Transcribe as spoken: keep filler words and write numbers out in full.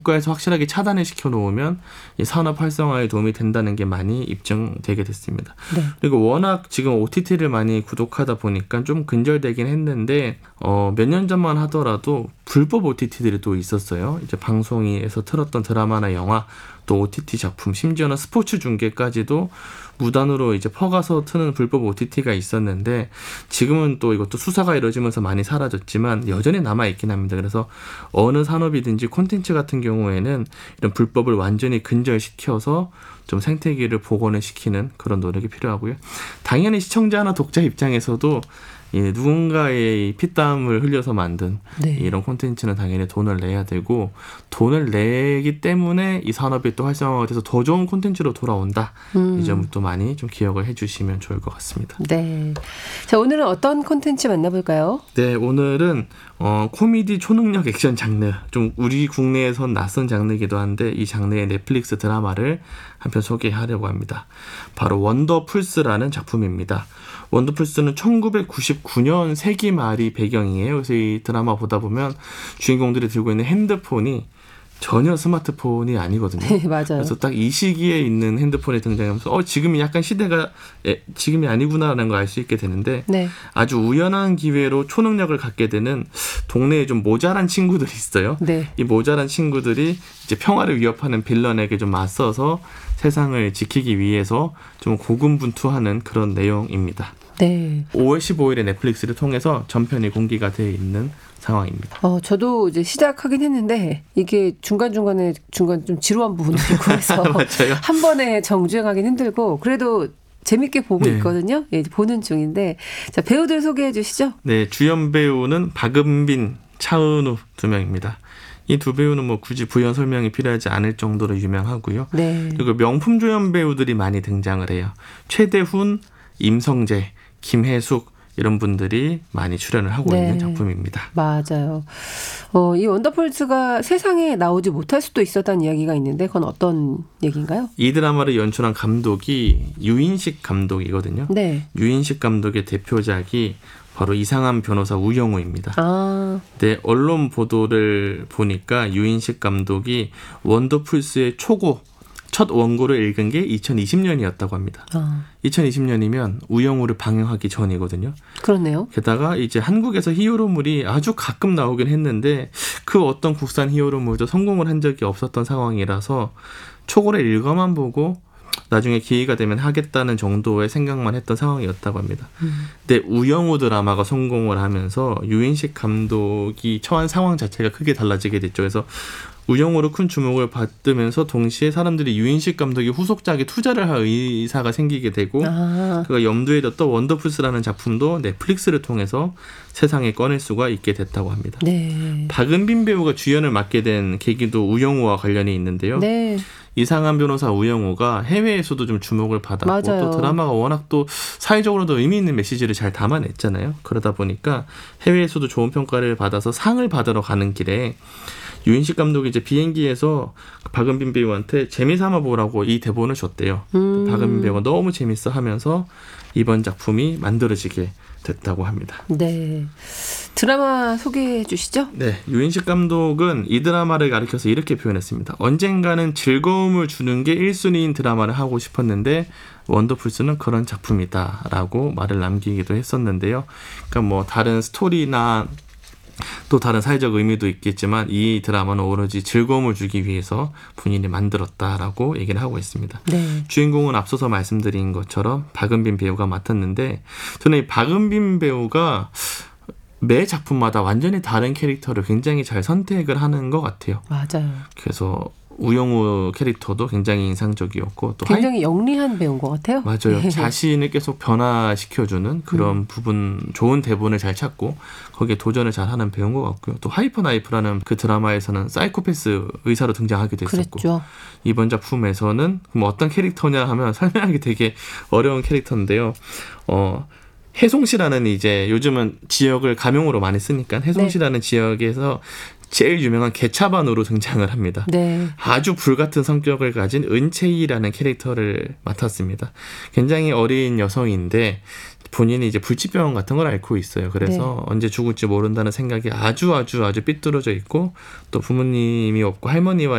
국가에서 확실하게 차단을 시켜놓으면 이 산업 활성화에 도움이 된다는 게 많이 입증되게 됐습니다. 네. 그리고 워낙 지금 오티티를 많이 구독하다 보니까 좀 근절되긴 했는데 어, 몇 년 전만 하더라도 불법 오티티들이 또 있었어요. 이제 방송에서 틀었던 드라마나 영화, 또 오티티 작품, 심지어는 스포츠 중계까지도 무단으로 이제 퍼가서 트는 불법 오티티가 있었는데 지금은 또 이것도 수사가 이루어지면서 많이 사라졌지만 여전히 남아있긴 합니다. 그래서 어느 산업이든지 콘텐츠 같은 경우에는 이런 불법을 완전히 근절시켜서 좀 생태계를 복원을 시키는 그런 노력이 필요하고요. 당연히 시청자나 독자 입장에서도 이 누군가의 피땀을 흘려서 만든 네. 이런 콘텐츠는 당연히 돈을 내야 되고 돈을 내기 때문에 이 산업이 또 활성화가 돼서 더 좋은 콘텐츠로 돌아온다. 음. 이 점을 또 많이 좀 기억을 해주시면 좋을 것 같습니다. 네. 자, 오늘은 어떤 콘텐츠 만나볼까요? 네, 오늘은 어, 코미디 초능력 액션 장르, 좀 우리 국내에선 낯선 장르이기도 한데 이 장르의 넷플릭스 드라마를 한 편 소개하려고 합니다. 바로 원더풀스라는 작품입니다. 원더풀스는 천구백구십구 년 세기 말이 배경이에요. 그래서 이 드라마 보다 보면 주인공들이 들고 있는 핸드폰이 전혀 스마트폰이 아니거든요. 네, 맞아요. 그래서 딱 이 시기에 있는 핸드폰이 등장하면서 어 지금이 약간 시대가 예, 지금이 아니구나라는 걸 알 수 있게 되는데 네. 아주 우연한 기회로 초능력을 갖게 되는 동네에 좀 모자란 친구들이 있어요. 네. 이 모자란 친구들이 이제 평화를 위협하는 빌런에게 좀 맞서서 세상을 지키기 위해서 좀 고군분투하는 그런 내용입니다. 네. 오월 십오일에 넷플릭스를 통해서 전편이 공개가 되어 있는 상황입니다. 어, 저도 이제 시작하긴 했는데 이게 중간중간에 중간 좀 지루한 부분도 있고 해서 맞아요. 한 번에 정주행하기는 힘들고 그래도 재밌게 보고 네. 있거든요. 예, 보는 중인데 자, 배우들 소개해 주시죠. 네, 주연 배우는 박은빈, 차은우 두 명입니다. 이 두 배우는 뭐 굳이 부연 설명이 필요하지 않을 정도로 유명하고요. 네. 그리고 명품 조연 배우들이 많이 등장을 해요. 최대훈, 임성재, 김혜숙 이런 분들이 많이 출연을 하고 네. 있는 작품입니다. 맞아요. 어, 이 원더풀스가 세상에 나오지 못할 수도 있었다는 이야기가 있는데 그건 어떤 얘기인가요? 이 드라마를 연출한 감독이 유인식 감독이거든요. 네. 유인식 감독의 대표작이 바로 이상한 변호사 우영우입니다. 아, 네, 언론 보도를 보니까 유인식 감독이 원더풀스의 초고, 첫 원고를 읽은 게 이천이십 년이었다고 합니다. 아, 이천이십 년이면 우영우를 방영하기 전이거든요. 그렇네요. 게다가 이제 한국에서 히어로물이 아주 가끔 나오긴 했는데 그 어떤 국산 히어로물도 성공을 한 적이 없었던 상황이라서 초고를 읽어만 보고 나중에 기회가 되면 하겠다는 정도의 생각만 했던 상황이었다고 합니다. 음. 근데 우영우 드라마가 성공을 하면서 유인식 감독이 처한 상황 자체가 크게 달라지게 됐죠. 그래서 우영우로 큰 주목을 받으면서 동시에 사람들이 유인식 감독의 후속작에 투자를 할 의사가 생기게 되고 아, 그가 염두에 뒀던 원더풀스라는 작품도 넷플릭스를 통해서 세상에 꺼낼 수가 있게 됐다고 합니다. 네. 박은빈 배우가 주연을 맡게 된 계기도 우영우와 관련이 있는데요. 네. 이상한 변호사 우영우가 해외에서도 좀 주목을 받았고 맞아요. 또 드라마가 워낙 또 사회적으로도 의미 있는 메시지를 잘 담아냈잖아요. 그러다 보니까 해외에서도 좋은 평가를 받아서 상을 받으러 가는 길에 유인식 감독이 이제 비행기에서 박은빈 배우한테 재미삼아 보라고 이 대본을 줬대요. 음. 박은빈 배우가 너무 재밌어 하면서 이번 작품이 만들어지게 됐다고 합니다. 네. 드라마 소개해 주시죠. 네, 유인식 감독은 이 드라마를 가리켜서 이렇게 표현했습니다. 언젠가는 즐거움을 주는 게 일 순위인 드라마를 하고 싶었는데 원더풀스는 그런 작품이다라고 말을 남기기도 했었는데요. 그러니까 뭐 다른 스토리나 또 다른 사회적 의미도 있겠지만 이 드라마는 오로지 즐거움을 주기 위해서 본인이 만들었다라고 얘기를 하고 있습니다. 네. 주인공은 앞서서 말씀드린 것처럼 박은빈 배우가 맡았는데 저는 이 박은빈 배우가 매 작품마다 완전히 다른 캐릭터를 굉장히 잘 선택을 하는 것 같아요. 맞아요. 그래서 우영우 캐릭터도 굉장히 인상적이었고 또 굉장히 하이... 영리한 배우인 것 같아요. 맞아요. 네. 자신을 계속 변화시켜주는 그런 음. 부분, 좋은 대본을 잘 찾고 거기에 도전을 잘하는 배우인 것 같고요. 또 하이퍼 나이프라는 그 드라마에서는 사이코패스 의사로 등장하기도 했었고 그랬죠. 이번 작품에서는 그럼 어떤 캐릭터냐 하면 설명하기 되게 어려운 캐릭터인데요. 어, 해송시라는 이제 요즘은 지역을 가명으로 많이 쓰니까 해송시라는 네. 지역에서 제일 유명한 개차반으로 등장을 합니다. 네. 아주 불같은 성격을 가진 은채희라는 캐릭터를 맡았습니다. 굉장히 어린 여성인데 본인이 이제 불치병 같은 걸 앓고 있어요. 그래서 네. 언제 죽을지 모른다는 생각이 아주 아주 아주 삐뚤어져 있고 또 부모님이 없고 할머니와